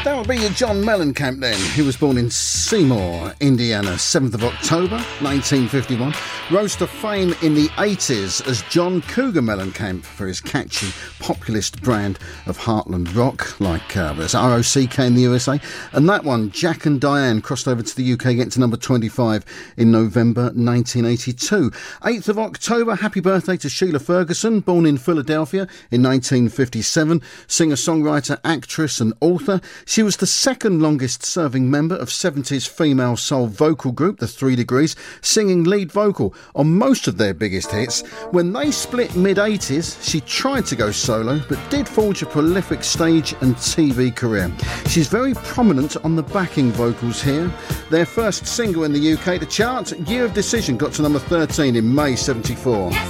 That would be your John Mellencamp then. He was born in Seymour, Indiana, 7th of October, 1951. Rose to fame in the 80s as John Cougar Mellencamp for his catchy populist brand of heartland rock, like there's ROCK in the USA. And that one, Jack and Diane, crossed over to the UK, getting to number 25 in November 1982. 8th of October, happy birthday to Sheila Ferguson, born in Philadelphia in 1957. Singer-songwriter, actress and author. She was the second longest serving member of 70s female soul vocal group, The 3 Degrees, singing lead vocal on most of their biggest hits. When they split mid-80s, she tried to go solo, but did forge a prolific stage and TV career. She's very prominent on the backing vocals here. Their first single in the UK to chart, Year of Decision, got to number 13 in May 74. Yes,